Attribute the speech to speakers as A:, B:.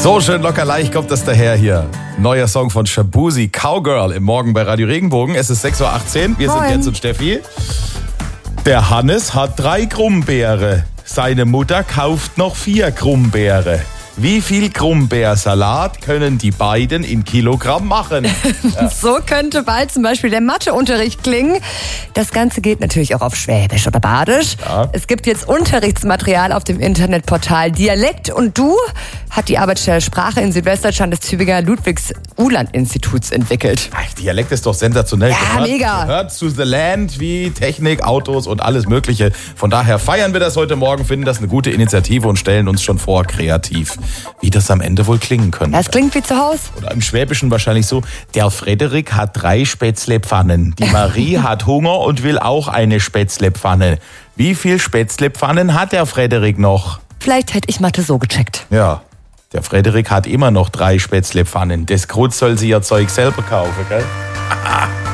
A: So schön locker leicht kommt das daher hier. Neuer Song von Shaboozey, Cowgirl, im Morgen bei Radio Regenbogen. Es ist 6.18 Uhr, wir sind Jens und Steffi. Der Hannes hat 3 Krummbeere. Seine Mutter kauft noch 4 Krummbeere. Wie viel Krummbeersalat können die beiden in Kilogramm machen?
B: Ja. So könnte bald zum Beispiel der Matheunterricht klingen. Das Ganze geht natürlich auch auf Schwäbisch oder Badisch. Ja. Es gibt jetzt Unterrichtsmaterial auf dem Internetportal Dialekt und Du hat die Arbeitsstelle Sprache in Südwestdeutschland des Tübinger Ludwigs-Uhland-Instituts entwickelt.
A: Ach, Dialekt ist doch sensationell.
B: Ja, mega.
A: Gehört zu The Land wie Technik, Autos und alles Mögliche. Von daher feiern wir das heute Morgen, finden das eine gute Initiative und stellen uns schon vor, kreativ, wie das am Ende wohl klingen könnte.
B: Das klingt wie zu Hause.
A: Oder im Schwäbischen wahrscheinlich so: Der Frederik hat 3 Spätzlepfannen. Die Marie hat Hunger und will auch eine Spätzlepfanne. Wie viel Spätzlepfannen hat der Frederik noch?
B: Vielleicht hätte ich Mathe so gecheckt.
A: Ja, der Frederik hat immer noch 3 Spätzlepfannen. Das Grut soll sie ihr Zeug selber kaufen, gell?